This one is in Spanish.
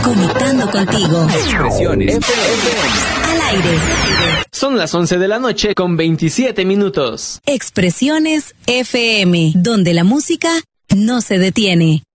Conectando contigo. Expresiones FM. Al aire. Son las 11 de la noche con 27 minutos. Expresiones FM, donde la música no se detiene.